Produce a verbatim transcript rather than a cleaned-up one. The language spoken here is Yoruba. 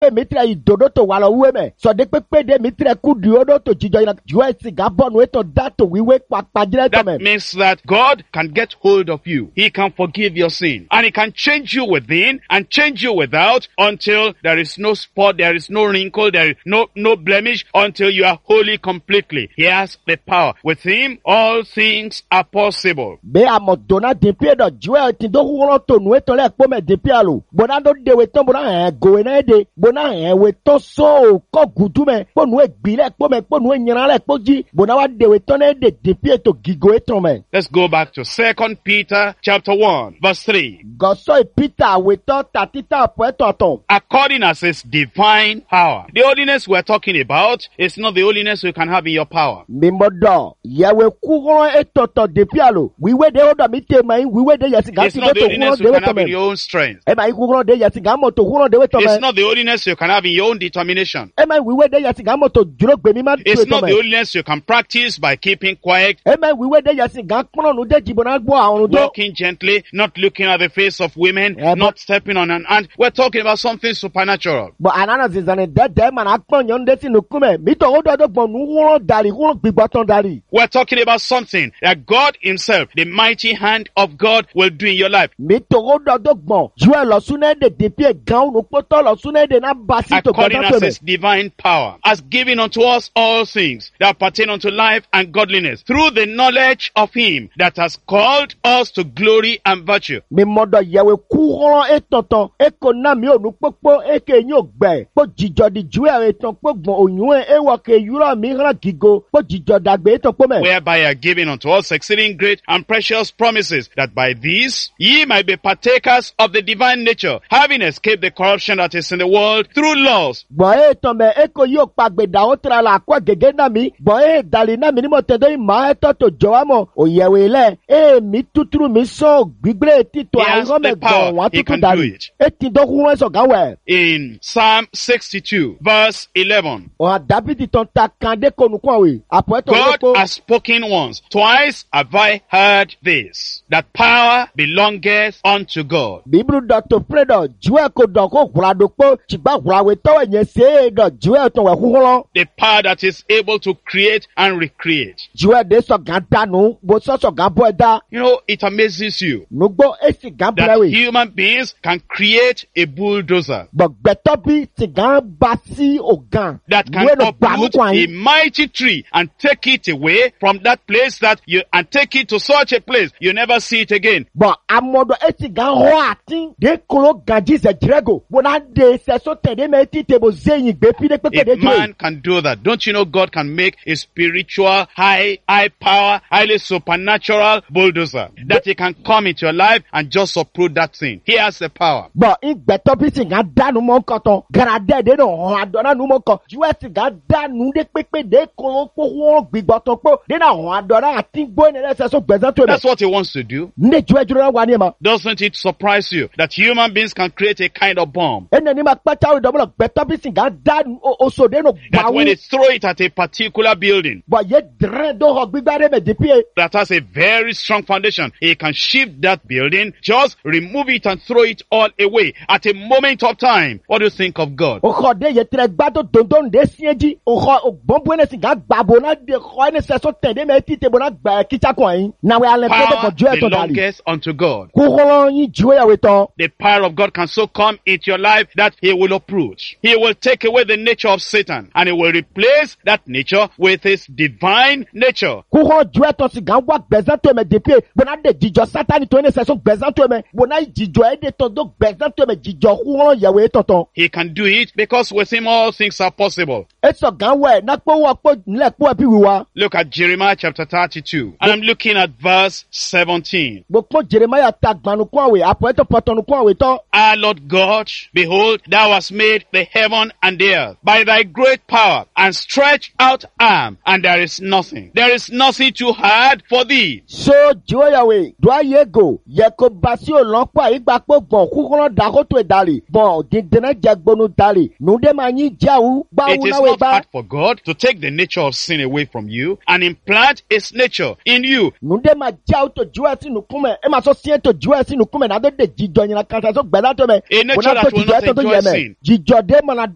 pepe mitra idodo to walo ueme. So de pepe de mitra kudiodo to jijo ina jua sigabon weto dato wiwe kwa pajire That tome. means that God can get hold of you. He can forgive your sin. And He can change you within and change you without until there is no spot, there is no wrinkle, there is no, no blemish, until you are holy completely. He has the power. With Him, all things are possible. Be amodona dipi do jua tindo hulo to nueto le pome dipi alo. Bona do de weto bona go na de. Bona weto so ko gudume. Po nue gbile pome po nue nyana le poji. Bona wa de weto na de dipi to gigo etome. Let's go back to Second Peter chapter one, verse three. Goso Peter weto tatita poeto atom. According as His divine power. The holiness we're talking about is not the holiness you can have in your power. Mimodo yewe kuholo etoto dipi alo. Wiwe de oda mite mai wiwe de yasi It's gasi not the to holiness hulo you de can have in wetome. your own strength. E mai kuholo de yasi gamo to hulo de It's wetome. not the holiness you can have in your own determination. E mai wiwe de yasi gamo to juro gbemi ma It's not the tuetome. holiness you can practice by keeping quiet, E mai wiwe de yasi gakpono nu de jibona gbo awon do. walking gently, not looking at the face of women, Yeah, but- not stepping on an ant. We're talking about something supernatural. But anana zizane de de man akpon yon de sinu kume. Mi to odo do gbon nu hulo dari hulo gbigboton dari. We're talking about something that God Himself, the mighty hand of God, will do in your life. Mi to odo do gbon. Jue lo sune de depi gan nu poto lo sune de na basi to According gbon as to me. His divine power has given unto us all things that pertain unto life and godliness through the knowledge of Him that has called us to glory and virtue. Mi modo yewe kuholo etonton. Eko na mi onu popo eke nyo gbe. Po jijo di jue eton po gbon oyun e wo ke yuro mi ran gigo. Po jijo dagbe eton po me. Whereby are given unto us exceeding great and precious promises, that by these ye might be partakers of the divine nature, having escaped the corruption that is in the world through laws. Gbọ̀n ètò mẹ́ eko yóò pa gbèdà ó tẹ̀ra la kọ́ gègé náà mi. Gbọ̀n èdàlí náà mi ní mo tẹ̀dọ́ ìmọ̀ ẹ̀tọ́ tó jọ wá mọ̀. Òyẹ̀wò ilẹ̀ èmi tútúrú mi sọ gbígbé títọ́ He has àìrán the mẹ́ power. gbọ̀n wá He tútù can do dàrí. it. Ètì dọ́kun wọn sọ̀gá wẹ̀. In Psalm sixty-two, verse eleven, Ọ̀hà Dábìdì tán ta kan dé kónú kún àwẹ̀. Àpò ẹ̀tọ́ God olóko. has spoken once, twice have I heard this, that power belongeth unto God. Bíbélù dọ̀tò pírẹ́dọ̀ jùwẹ̀ kò dọ̀ kó gbùràdó pé ṣùgbọ́n gbùràwé tọ́wọ̀ yẹn ṣe é dọ̀ jùwẹ̀ tó wẹ̀ kúkúrọ́. The power that is able to create and recreate. Jùwẹ̀ dé sọ̀gá dànù bó sọ sọ̀gá bọ́ ẹ dá. You know, it amazes you Nugbó èsì gán that bẹ̀rẹ̀ wẹ̀. human beings can create a bulldozer Gbọ̀gbẹ̀tọ́ bí sìgá bá sí ògàn. that can Wẹ́nu gbàmú uproot kwan a yín. mighty tree and take it away from that place that you, and take it to such a place you never see it again. Bɔn amɔdɔ esi gan hɔ ati de kolo ganji zɛ jirego bona de sɛso tɛde mɛ ti tebo zeyin gbepi de pepe A de man joye. can do that. Don't you know God can make a spiritual, high, high power, highly supernatural bulldozer that he can come into your life and just uproot that thing. He has the power. Bɔn igbɛtɔ bi si gan danu mɔ kɔtɔn garadɛ de no hɔn adɔna nu mɔ kɔ juwɛ si gan danu de pepe de kolo kpɔwɔ gbigbɔtɔ kpɔ de na hɔn adɔna ati gbɔ ne de sɛso gbɛzɛn to That's mɛ. what he wants to do. Ne juwɛ juro wa ni ma. Doesn't it surprise you that human beings can create a kind of bomb Ene ni ma kpɛta o dɔbɔ gbɛtɔ bi si gan danu oso de no that when they gbawu. throw it at a particular building Bɔn ye dɛrɛ do hɔ gbigba de mɛ depi. that has a very strong foundation, he can shift that building, just remove it and throw it all away at a moment of time. What do you think of God? Oxɔ de yetere gbado dondon de siedzi. Oxɔ ogbɔnbu ene si ga gbabo na de xɔ ene sɛso tɛ de me ti te bo na gba kitsa kɔn yin. Na we alɛ pe de Power kɔ jɔ ɛtɔ dali. belongeth unto God. Kuxɔlɔ yin jiwo ya we tɔn. The power of God can so come into your life that he will uproot. He will take away the nature of Satan and he will replace that nature with his divine nature. Kuxɔlɔ jɔ ɛtɔ si ga wa gbɛzɛn to me depuis. Bona de jijɔ satani to ene sɛso gbɛzɛn to me. Bona jijɔ ede tɔ do gbɛzɛn to me jijɔ kuxɔlɔ yɛ we tɔtɔn. He can do it because with him all things are possible. Esɔ gan wɛ nakpo wɔ kpo nlɛ kpo ɛpi wi wa. Look at Jeremiah chapter thirty-two. And I'm looking at verse seventeen. Gbogbo Jeremaya ta gbanu kɔn we apɔ ɛtɔ pɔtɔnu kɔn we tɔ. Ah, Lord God, behold, thou hast made the heaven and the earth by thy great power and stretched out arm, and there is nothing. There is nothing too hard for thee. So jiwoyawe do aye go ye ko basi o lon pa igba po gbon kukuran da ko to dali bon dindina jagbonu dali nu de ma yin jawu gba It wu is na we not ba hard for God to take the nature of sin away from you and implant his nature in you. nu de ma jawu to jiwa si nu kume e ma so sie to jiwa si nu kume na do de jijo yin kan so gbeda to me A nature that will not enjoy sin. jijo de ma na